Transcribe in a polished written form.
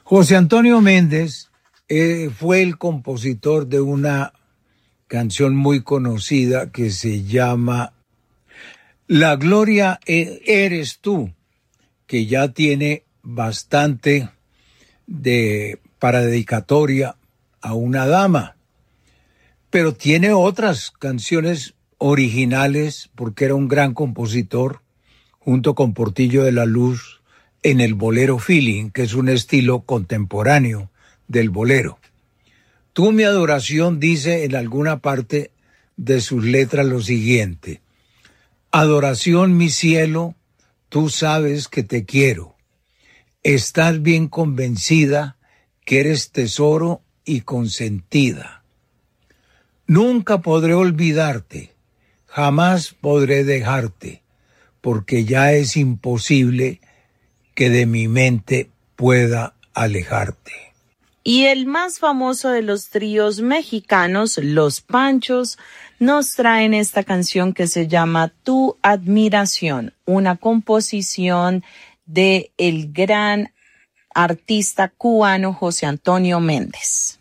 José Antonio Méndez fue el compositor de una canción muy conocida que se llama La Gloria Eres Tú, que ya tiene bastante para dedicatoria a una dama, pero tiene otras canciones originales porque era un gran compositor, junto con Portillo de la Luz, en el bolero feeling, que es un estilo contemporáneo del bolero. Tú, mi adoración, dice en alguna parte de sus letras lo siguiente: adoración, mi cielo, tú sabes que te quiero. Estás bien convencida que eres tesoro y consentida. Nunca podré olvidarte, jamás podré dejarte, porque ya es imposible que de mi mente pueda alejarte. Y el más famoso de los tríos mexicanos, Los Panchos, nos traen esta canción que se llama Tu Admiración, una composición de el gran artista cubano José Antonio Méndez.